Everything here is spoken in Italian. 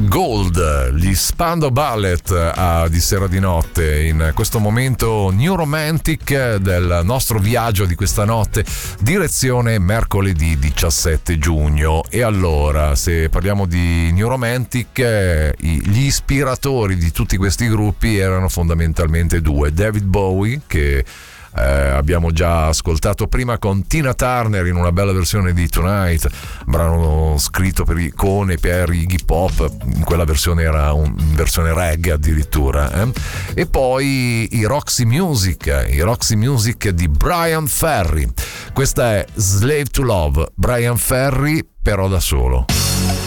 Gold, gli Spandau Ballet di Sera di Notte, in questo momento New Romantic del nostro viaggio di questa notte, direzione mercoledì 17 giugno. E allora, se parliamo di New Romantic, gli ispiratori di tutti questi gruppi erano fondamentalmente due: David Bowie, che abbiamo già ascoltato prima con Tina Turner in una bella versione di Tonight, brano scritto per icone, per Iggy Pop, in quella versione era in versione reggae addirittura, e poi i Roxy Music di Bryan Ferry. Questa è Slave to Love, Bryan Ferry però da solo.